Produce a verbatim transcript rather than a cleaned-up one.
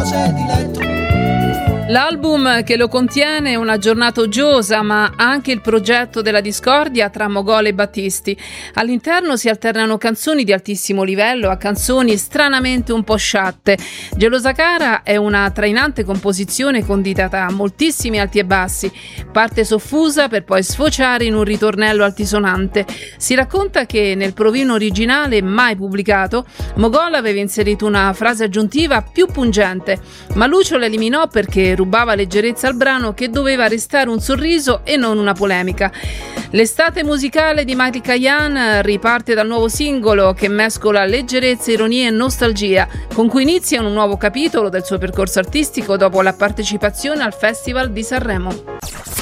cose di letto. L'album che lo contiene è una giornata uggiosa, ma anche il progetto della discordia tra Mogol e Battisti. All'interno si alternano canzoni di altissimo livello a canzoni stranamente un po' sciatte. Gelosa cara è una trainante composizione conditata a moltissimi alti e bassi. Parte soffusa per poi sfociare in un ritornello altisonante. Si racconta che nel provino originale, mai pubblicato, Mogol aveva inserito una frase aggiuntiva più pungente, ma Lucio la eliminò perché rubava leggerezza al brano, che doveva restare un sorriso e non una polemica. L'estate musicale di Michael Kayan riparte dal nuovo singolo che mescola leggerezza, ironia e nostalgia, con cui inizia un nuovo capitolo del suo percorso artistico dopo la partecipazione al Festival di Sanremo.